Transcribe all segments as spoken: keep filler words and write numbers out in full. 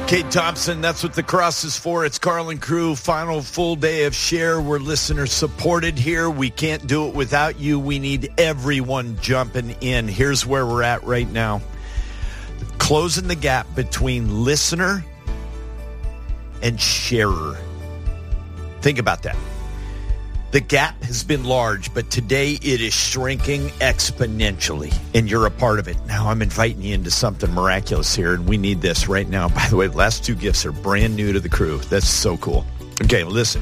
Kate Thompson, that's what the cross is for. It's Carlin Crew, final full day of Share. We're listener supported here. We can't do it without you. We need everyone jumping in. Here's where we're at right now. Closing the gap between listener and sharer. Think about that. The gap has been large, but today it is shrinking exponentially, and you're a part of it. Now I'm inviting you into something miraculous here, and we need this right now. By the way, the last two gifts are brand new to the crew. That's so cool. Okay, listen.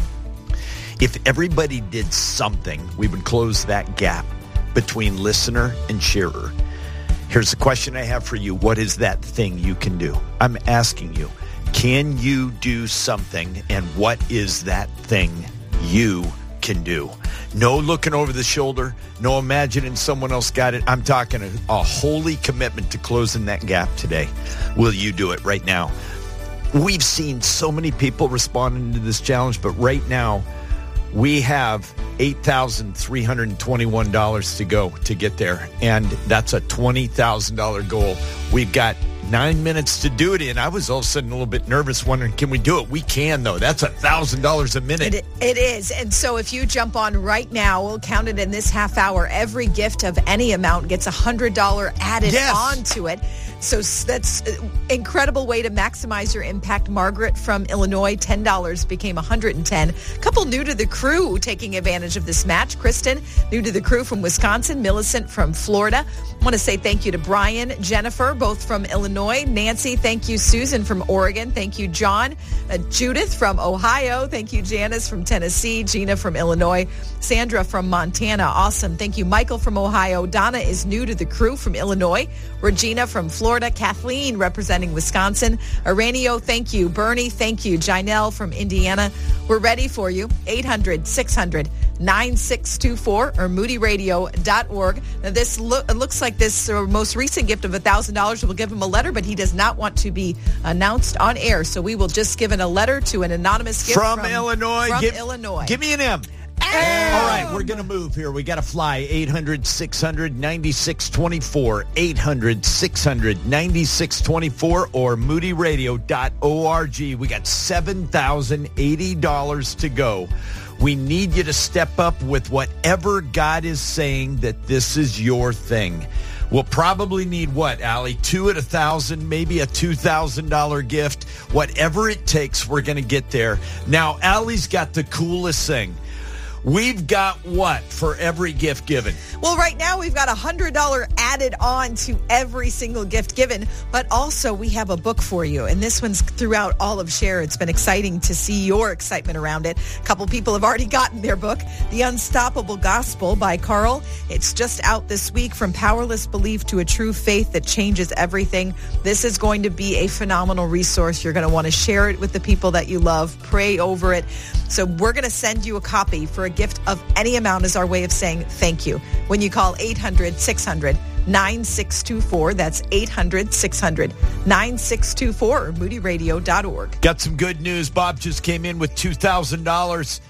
If everybody did something, we would close that gap between listener and sharer. Here's the question I have for you. What is that thing you can do? I'm asking you, can you do something, and what is that thing you can do? No looking over the shoulder, no imagining someone else got it. I'm talking a, a holy commitment to closing that gap today. Will you do it right now? We've seen so many people responding to this challenge, but right now we have eight thousand three hundred twenty-one dollars to go to get there, and that's a twenty thousand dollars goal. We've got nine minutes to do it in. I was all of a sudden a little bit nervous, wondering, can we do it? We can, though. That's one thousand dollars a minute. It, it is. And so if you jump on right now, we'll count it in this half hour. Every gift of any amount gets a one hundred dollars added yes. onto it. So that's an incredible way to maximize your impact. Margaret from Illinois, ten dollars became one hundred ten dollars. A couple new to the crew taking advantage of this match. Kristen, new to the crew from Wisconsin. Millicent from Florida. I want to say thank you to Brian, Jennifer, both from Illinois. Nancy, thank you. Susan from Oregon. Thank you, John. Uh, Judith from Ohio. Thank you, Janice from Tennessee. Gina from Illinois. Sandra from Montana. Awesome. Thank you, Michael from Ohio. Donna is new to the crew from Illinois. Regina from Florida. Kathleen representing Wisconsin. Aranio, thank you. Bernie, thank you. Janelle from Indiana. We're ready for you. eight hundred, six hundred, nine six two four or moody radio dot org. Now, this lo- it looks like this uh, most recent gift of one thousand dollars will give him a letter, but he does not want to be announced on air. So we will just give in a letter to an anonymous gift from, from Illinois. From give, Illinois. Give me an M. M. All right, we're going to move here. We got to fly. eight hundred, six hundred, ninety-six twenty-four. eight hundred, six hundred, ninety-six twenty-four or moody radio dot org. We got seven thousand eighty dollars to go. We need you to step up with whatever God is saying that this is your thing. We'll probably need what, Allie? Two at a thousand, maybe a two thousand dollars gift. Whatever it takes, we're going to get there. Now, Allie's got the coolest thing. We've got what for every gift given? Well, right now we've got one hundred dollars added on to every single gift given, but also we have a book for you. And this one's throughout all of Share. It's been exciting to see your excitement around it. A couple people have already gotten their book, The Unstoppable Gospel by Carl. It's just out this week, From Powerless Belief to a True Faith That Changes Everything. This is going to be a phenomenal resource. You're going to want to share it with the people that you love. Pray over it. So we're going to send you a copy for a gift of any amount as our way of saying thank you. When you call eight hundred, six hundred, nine six two four, that's eight hundred, six hundred, nine six two four or moody radio dot org. Got some good news. Bob just came in with two thousand dollars.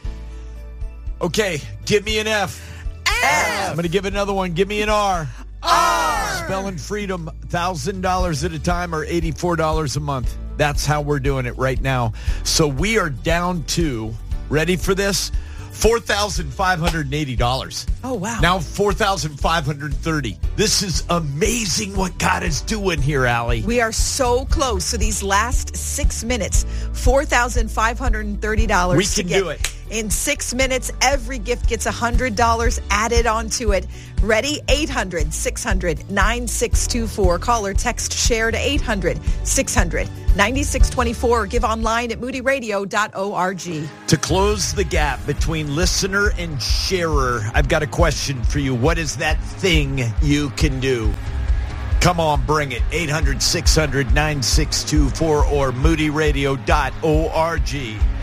Okay, give me an F. F. I'm going to give another one. Give me an R. R. Spelling freedom, one thousand dollars at a time or eighty-four dollars a month. That's how we're doing it right now. So we are down to, ready for this? four thousand five hundred eighty dollars. Oh, wow. Now four thousand five hundred thirty dollars. This is amazing what God is doing here, Allie. We are so close. So these last six minutes, four thousand five hundred thirty dollars. We can to get, do it. In six minutes, every gift gets one hundred dollars added onto it. Ready? eight hundred, six hundred, nine six two four. Call or text Share to eight hundred, six hundred, nine six two four or give online at moody radio dot org. To close the gap between listener and sharer, I've got a question for you. What is that thing you can do? Come on, bring it. eight hundred, six hundred, nine six two four or moody radio dot org.